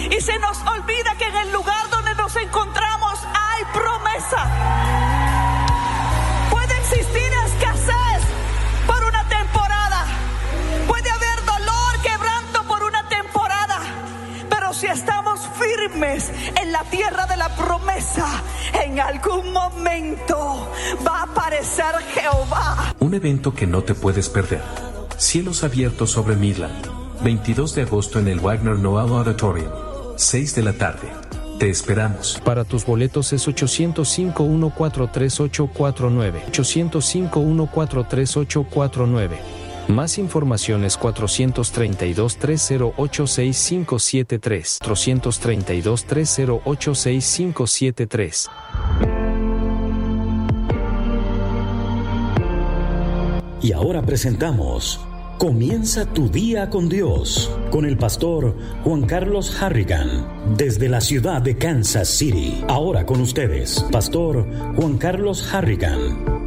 Y se nos olvida que en el lugar donde nos encontramos hay promesa. Puede existir escasez por una temporada. Puede haber dolor, quebranto por una temporada. Pero si estamos firmes en la tierra de la promesa, en algún momento va a aparecer Jehová. Un evento que no te puedes perder. Cielos abiertos sobre Midland. 22 de agosto en el Wagner Noel Auditorium. 6 de la tarde. Te esperamos. Para tus boletos es 805-143-849. 805-143-849. Más información es 432-308-6573. 432-308-6573. Y ahora presentamos Comienza tu día con Dios, con el pastor Juan Carlos Harrigan, desde la ciudad de Kansas City. Ahora con ustedes, pastor Juan Carlos Harrigan.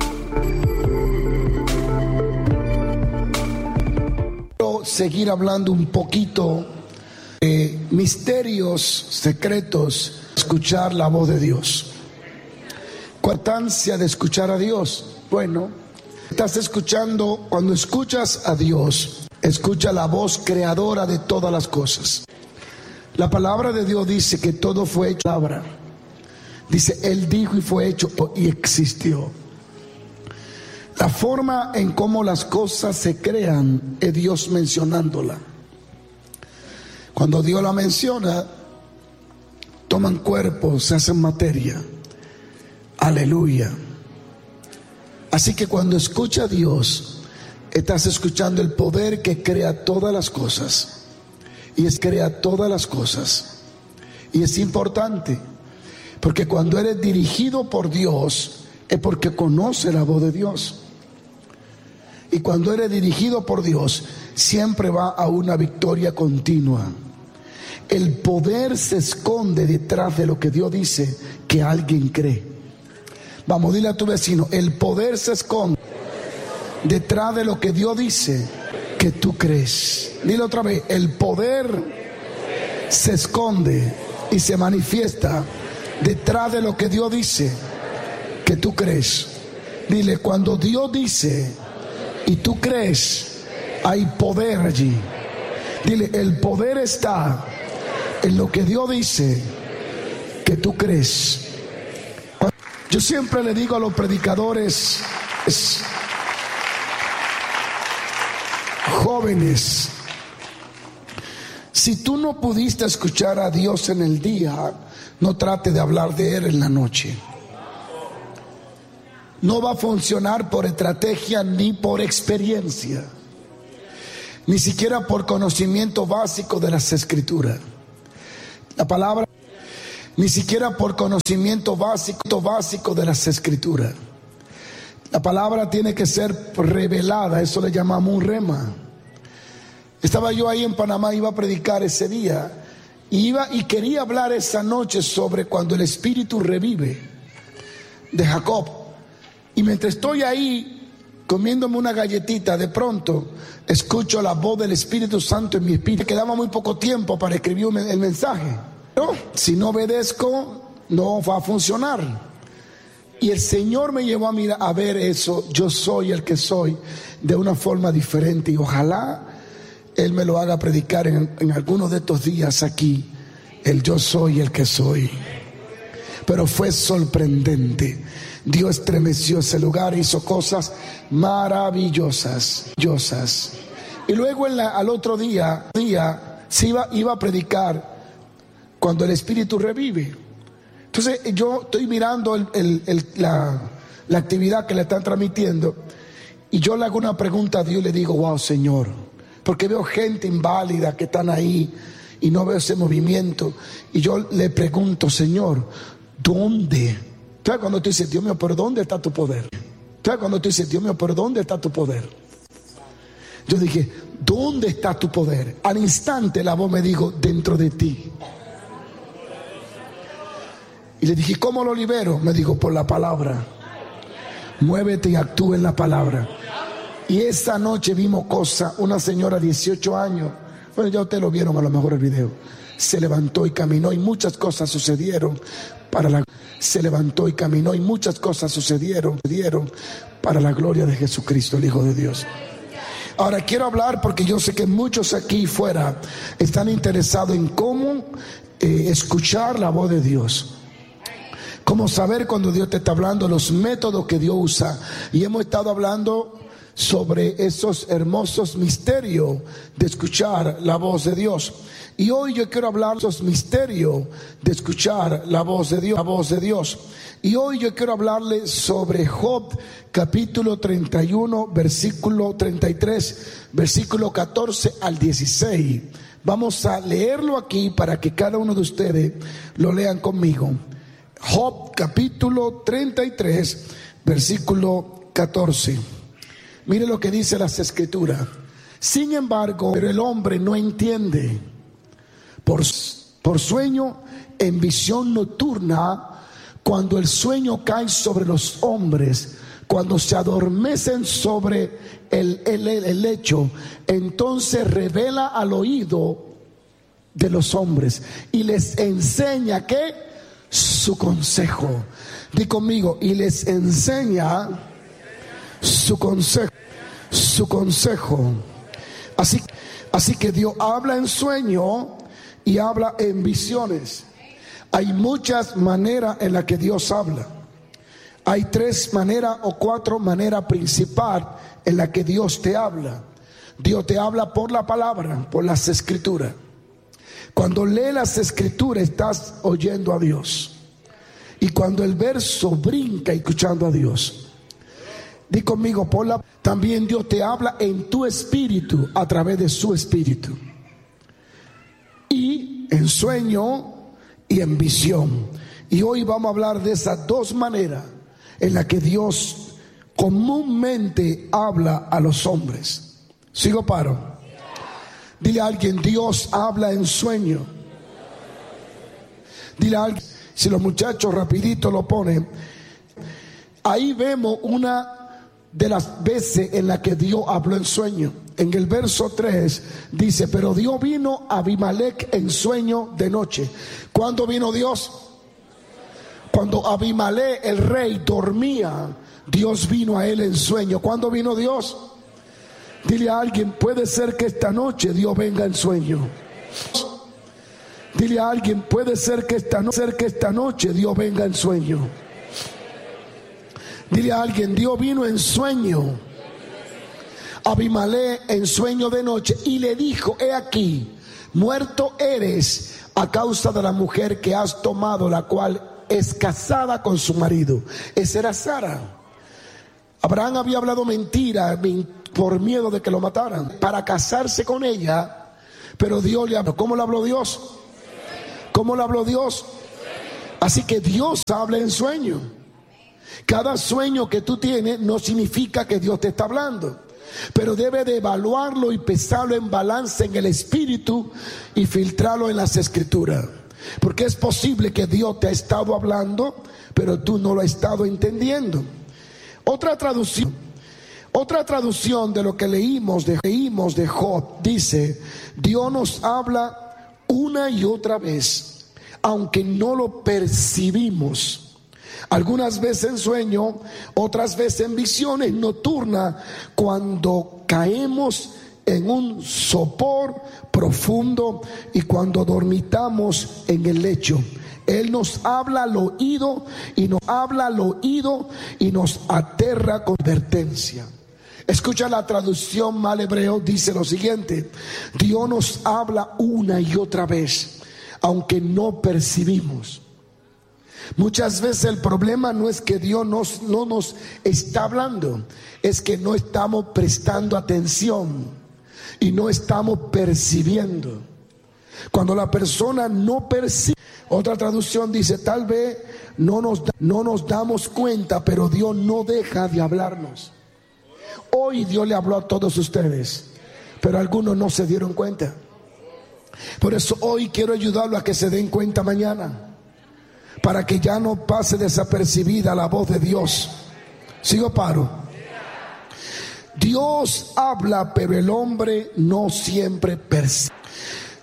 Quiero seguir hablando un poquito de misterios secretos, escuchar la voz de Dios. ¿Cuál es la importancia de escuchar a Dios? Bueno, estás escuchando, cuando escuchas a Dios, escucha la voz creadora de todas las cosas. La palabra de Dios dice que todo fue hecho palabra. Dice, Él dijo y fue hecho y existió. La forma en cómo las cosas se crean es Dios mencionándola. Cuando Dios la menciona, toman cuerpo, se hacen materia. Aleluya. Así que cuando escucha a Dios, estás escuchando el poder que crea todas las cosas. Y crea todas las cosas. Y es importante, porque cuando eres dirigido por Dios, es porque conoce la voz de Dios. Y cuando eres dirigido por Dios, siempre va a una victoria continua. El poder se esconde detrás de lo que Dios dice que alguien cree. Vamos, dile a tu vecino, el poder se esconde detrás de lo que Dios dice que tú crees. Dile otra vez, el poder se esconde y se manifiesta detrás de lo que Dios dice que tú crees. Dile, cuando Dios dice y tú crees, hay poder allí. Dile, el poder está en lo que Dios dice que tú crees. Yo siempre le digo a los predicadores jóvenes, si tú no pudiste escuchar a Dios en el día, no trate de hablar de Él en la noche. No va a funcionar por estrategia ni por experiencia, ni siquiera por conocimiento básico de las Escrituras. La palabra, ni siquiera por conocimiento básico de las Escrituras. La palabra tiene que ser revelada, eso le llamamos un rema. Estaba yo ahí en Panamá, iba a predicar ese día, y quería hablar esa noche sobre cuando el Espíritu revive de Jacob. Y mientras estoy ahí comiéndome una galletita, de pronto escucho la voz del Espíritu Santo en mi espíritu. Quedaba muy poco tiempo para escribir el mensaje. Pero si no obedezco, no va a funcionar. Y el Señor me llevó a ver eso, yo soy el que soy, de una forma diferente. Y ojalá Él me lo haga predicar en algunos de estos días aquí, el yo soy el que soy. Pero fue sorprendente. Dios estremeció ese lugar, hizo cosas maravillosas. Y luego al otro día se iba a predicar cuando el Espíritu revive. Entonces yo estoy mirando la actividad que le están transmitiendo, y yo le hago una pregunta a Dios y le digo, wow, Señor, porque veo gente inválida que están ahí y no veo ese movimiento, y yo le pregunto, Señor, ¿dónde? ¿Sabes cuando tú dices, Dios mío, pero dónde está tu poder? ¿Sabes cuando tú dices, Dios mío, pero dónde está tu poder? Yo dije, ¿dónde está tu poder? Al instante la voz me dijo, dentro de ti. Y le dije, ¿cómo lo libero? Me dijo, por la palabra. Muévete y actúa en la palabra. Y esa noche vimos cosas. Una señora de 18 años Bueno, ya ustedes lo vieron a lo mejor el video. Se levantó y caminó y muchas cosas sucedieron se levantó y caminó y muchas cosas sucedieron para la gloria de Jesucristo, el Hijo de Dios. Ahora quiero hablar porque yo sé que muchos aquí fuera están interesados en cómo escuchar la voz de Dios. Cómo saber cuando Dios te está hablando, los métodos que Dios usa. Y hemos estado hablando sobre esos hermosos misterios de escuchar la voz de Dios. Y hoy yo quiero hablar de esos misterios de escuchar la voz de Dios, Y hoy yo quiero hablarles sobre Job, capítulo 31, versículo 33, versículo 14 al 16. Vamos a leerlo aquí para que cada uno de ustedes lo lean conmigo. Job, capítulo 33, versículo 14. Mire lo que dice las Escrituras. Sin embargo, pero el hombre no entiende. Por sueño, en visión nocturna, cuando el sueño cae sobre los hombres, cuando se adormecen sobre el lecho, entonces revela al oído de los hombres y les enseña que su consejo. Di conmigo, y les enseña su consejo. Así que Dios habla en sueño y habla en visiones. Hay muchas maneras en las que Dios habla. Hay 3 maneras o 4 maneras principales en las que Dios te habla. Dios te habla por la palabra, por las Escrituras. Cuando lees las Escrituras estás oyendo a Dios. Y cuando el verso brinca escuchando a Dios. Di conmigo, también Dios te habla en tu espíritu a través de su espíritu. Y en sueño y en visión. Y hoy vamos a hablar de esas 2 maneras en las que Dios comúnmente habla a los hombres. ¿Sigo paro? Dile a alguien, Dios habla en sueño. Dile a alguien, si los muchachos rapidito lo ponen. Ahí vemos una de las veces en la que Dios habló en sueño. En el verso 3 dice, pero Dios vino a Abimelech en sueño de noche. ¿Cuándo vino Dios? Cuando Abimelech, el rey, dormía, Dios vino a él en sueño. ¿Cuándo vino Dios? Dile a alguien, puede ser que esta noche Dios venga en sueño. Dile a alguien, puede ser que esta noche Dios venga en sueño. Dile a alguien, Dios vino en sueño. Abimelech en sueño de noche y le dijo, he aquí, muerto eres a causa de la mujer que has tomado, la cual es casada con su marido. Esa era Sara. Abraham había hablado mentira por miedo de que lo mataran para casarse con ella, pero Dios le habló. ¿Cómo le habló Dios? ¿Cómo le habló Dios? Así que Dios habla en sueño. Cada sueño que tú tienes no significa que Dios te está hablando, pero debe de evaluarlo y pesarlo en balance en el espíritu y filtrarlo en las Escrituras, porque es posible que Dios te ha estado hablando, pero tú no lo has estado entendiendo. Otra traducción de lo que leímos de Job dice, Dios nos habla una y otra vez, aunque no lo percibimos. Algunas veces en sueño, otras veces en visiones nocturnas, cuando caemos en un sopor profundo y cuando dormitamos en el lecho. Él nos habla al oído y nos aterra con advertencia. Escucha la traducción mal hebreo, dice lo siguiente: Dios nos habla una y otra vez, aunque no percibimos. Muchas veces el problema no es que Dios no nos está hablando, es que no estamos prestando atención y no estamos percibiendo. Cuando la persona no percibe, otra traducción dice, tal vez no nos damos cuenta, pero Dios no deja de hablarnos. Hoy Dios le habló a todos ustedes, pero algunos no se dieron cuenta. Por eso hoy quiero ayudarlo a que se den cuenta mañana, para que ya no pase desapercibida la voz de Dios. ¿Sigo paro? Dios habla, pero el hombre no siempre percibe.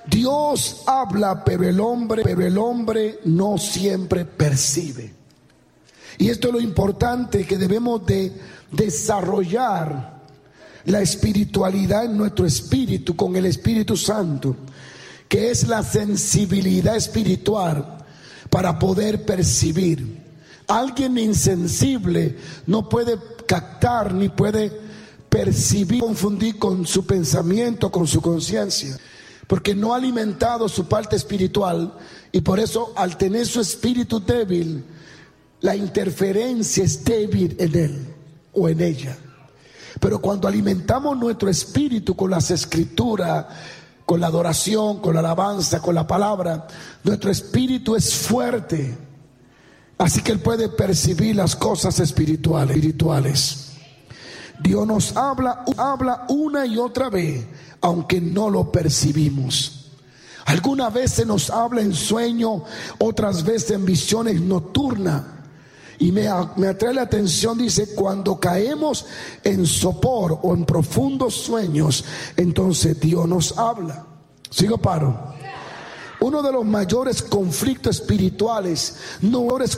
Dios habla, pero el hombre no siempre percibe. Y esto es lo importante, que debemos de desarrollar la espiritualidad en nuestro espíritu con el Espíritu Santo, que es la sensibilidad espiritual para poder percibir. Alguien insensible no puede captar ni puede percibir, confundir con su pensamiento, con su conciencia, porque no ha alimentado su parte espiritual, y por eso al tener su espíritu débil, la interferencia es débil en él o en ella. Pero cuando alimentamos nuestro espíritu con las escrituras, con la adoración, con la alabanza, con la palabra, nuestro espíritu es fuerte, así que él puede percibir las cosas espirituales. Dios nos habla una y otra vez, aunque no lo percibimos. Algunas veces nos habla en sueño, otras veces en visiones nocturnas. Y me atrae la atención, dice, cuando caemos en sopor o en profundos sueños, entonces Dios nos habla. ¿Sigo paro? Uno de los mayores conflictos espirituales no es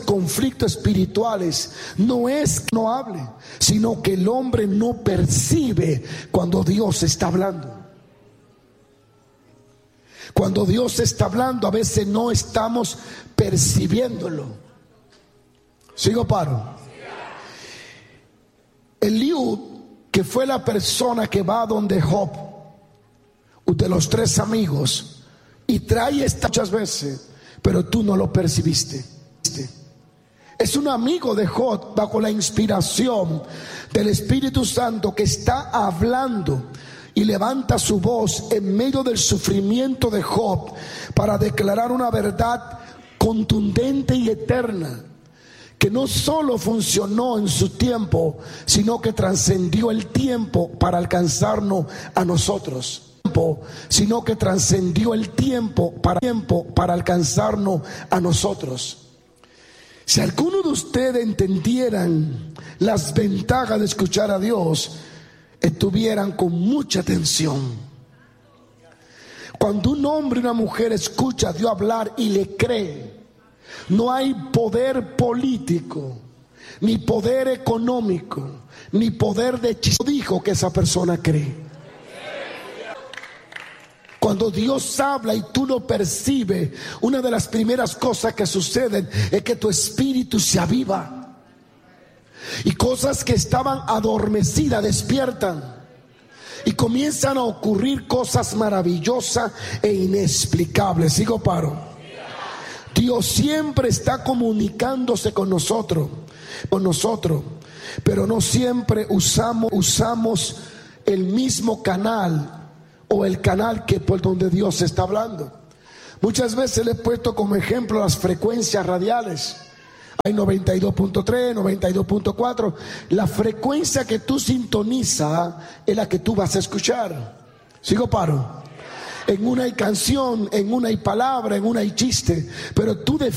que no hable, sino que el hombre no percibe cuando Dios está hablando. Cuando Dios está hablando, a veces no estamos percibiéndolo. ¿Sigo paro? Eliud, que fue la persona que va donde Job, de los 3 amigos, y trae esta muchas veces, pero tú no lo percibiste. Es un amigo de Job bajo la inspiración del Espíritu Santo, que está hablando y levanta su voz en medio del sufrimiento de Job para declarar una verdad contundente y eterna, que no solo funcionó en su tiempo, sino que trascendió el tiempo para alcanzarnos a nosotros. Sino que trascendió el tiempo para alcanzarnos a nosotros. Si alguno de ustedes entendieran las ventajas de escuchar a Dios, estuvieran con mucha atención. Cuando un hombre y una mujer escucha a Dios hablar y le cree, no hay poder político, ni poder económico, ni poder de hechizo, dijo que esa persona cree. Cuando Dios habla y tú lo percibes, una de las primeras cosas que suceden es que tu espíritu se aviva. Y cosas que estaban adormecidas despiertan. Y comienzan a ocurrir cosas maravillosas e inexplicables. ¿Sigo paro? Dios siempre está comunicándose con nosotros, pero no siempre usamos el mismo canal o el canal que por donde Dios está hablando. Muchas veces le he puesto como ejemplo las frecuencias radiales. Hay 92.3, 92.4. La frecuencia que tú sintonizas es la que tú vas a escuchar. ¿Sigo paro? En una hay canción, en una hay palabra, en una hay chiste, pero tú